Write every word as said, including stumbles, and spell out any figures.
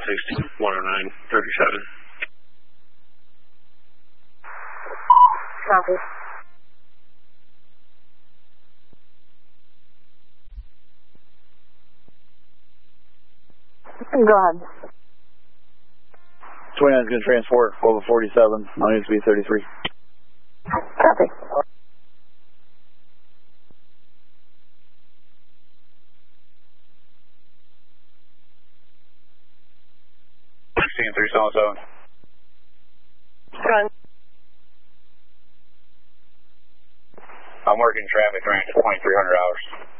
sixteen, one oh nine, thirty-seven. Copy. Go ahead. twenty-nine is going to transport over forty-seven, on U S B thirty-three. Copy. sixteen, three seven seven. Gun. I'm working traffic range twenty-three hundred hours.